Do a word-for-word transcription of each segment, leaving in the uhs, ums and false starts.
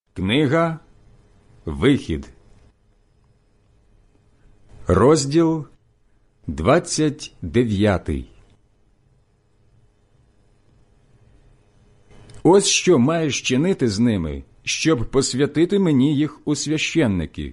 Книга Вихід, розділ двадцять дев'ятий. Ось що маєш чинити з ними, щоб посвятити мені їх у священники.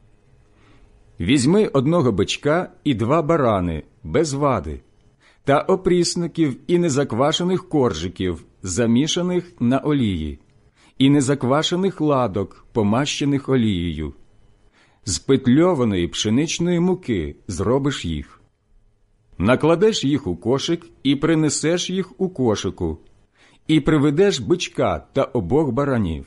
Візьми одного бичка і два барани, без вади, та опрісників і незаквашених коржиків, замішаних на олії, і незаквашених ладок, помащених олією. З петльованої пшеничної муки зробиш їх. Накладеш їх у кошик і принесеш їх у кошику, і приведеш бичка та обох баранів.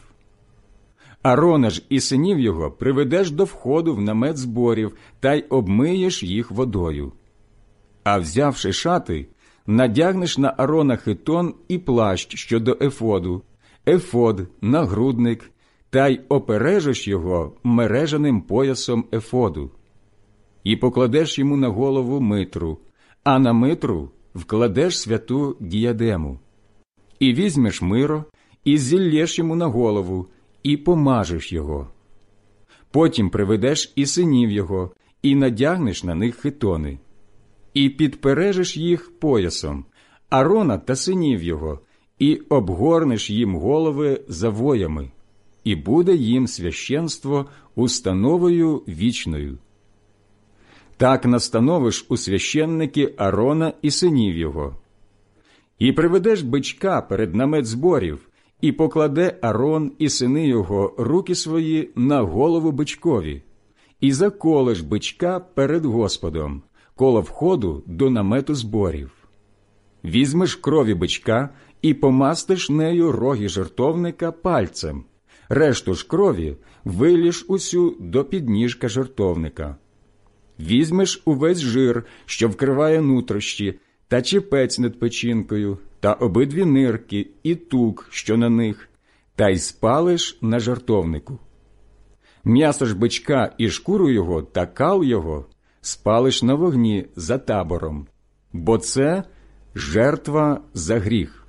Арона ж і синів його приведеш до входу в намет зборів та й обмиєш їх водою. А взявши шати, надягнеш на Арона хитон і плащ щодо ефоду, ефод, нагрудник, та й опережеш його мережаним поясом ефоду. І покладеш йому на голову митру, а на митру вкладеш святу діадему. І візьмеш миро, і зіллєш йому на голову, і помажеш його. Потім приведеш і синів його, і надягнеш на них хитони. І підпережеш їх поясом, Арона та синів його, і обгорнеш їм голови завоями, і буде їм священство установою вічною. Так настановиш у священники Арона і синів його. І приведеш бичка перед намет зборів, і покладе Арон і сини його руки свої на голову бичкові, і заколеш бичка перед Господом, коло входу до намету зборів. Візьмеш крові бичка і помастиш нею роги жертовника пальцем, решту ж крові виліш усю до підніжка жертовника. Візьмеш увесь жир, що вкриває нутрощі, та чепець над печінкою, та обидві нирки і тук, що на них, та й спалиш на жертовнику. М'ясо ж бичка і шкуру його та кал його спалиш на вогні за табором, бо це жертва за гріх.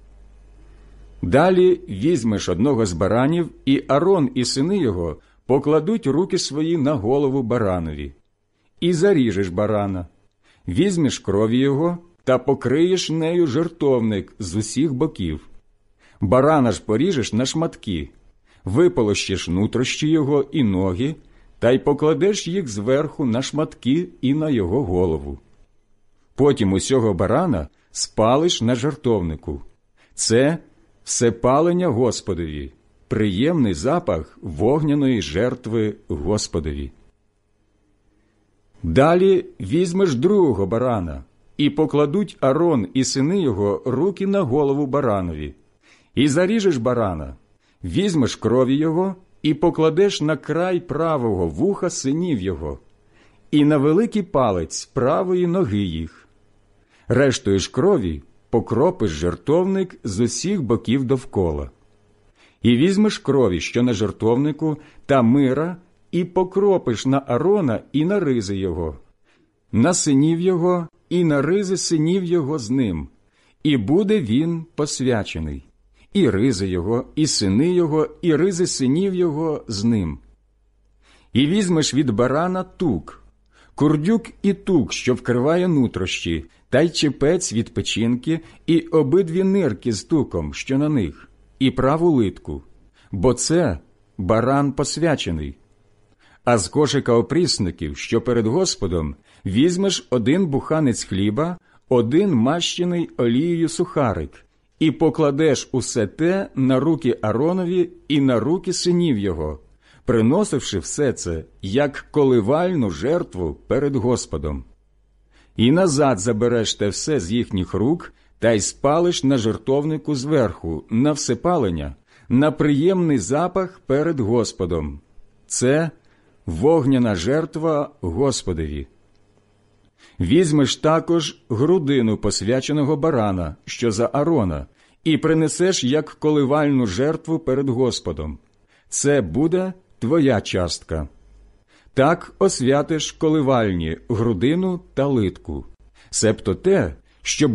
Далі візьмеш одного з баранів, і Арон і сини його покладуть руки свої на голову баранові. І заріжеш барана, візьмеш крові його та покриєш нею жертовник з усіх боків. Барана ж поріжеш на шматки, виполощиш нутрощі його і ноги, та й покладеш їх зверху на шматки і на його голову. Потім усього барана спалиш на жертовнику. Це всепалення Господові, приємний запах вогняної жертви Господові. Далі візьмеш другого барана, і покладуть Арон і сини його руки на голову баранові. І заріжеш барана, візьмеш крові його і покладеш на край правого вуха синів його, і на великий палець правої ноги їх. Рештою ж крові покропиш жертовник з усіх боків довкола. І візьмеш крові, що на жертовнику, та мира, і покропиш на Арона і на ризи його, на синів його і на ризи синів його з ним, і буде він посвячений, і ризи його, і сини його, і ризи синів його з ним. І візьмеш від барана тук, курдюк і тук, що вкриває нутрощі, та й чепець від печінки, і обидві нирки з туком, що на них, і праву литку, бо це баран посвячений. А з кошика опрісників, що перед Господом, візьмеш один буханець хліба, один мащений олією сухарик, і покладеш усе те на руки Аронові і на руки синів його, приносивши все це, як коливальну жертву перед Господом. І назад забереш те все з їхніх рук, та й спалиш на жертовнику зверху, на всепалення, на приємний запах перед Господом. Це вогняна жертва Господові. Візьмеш також грудину посвяченого барана, що за Арона, і принесеш як коливальну жертву перед Господом. Це буде твоя частка. Так освятиш коливальні грудину та литку, себто те, що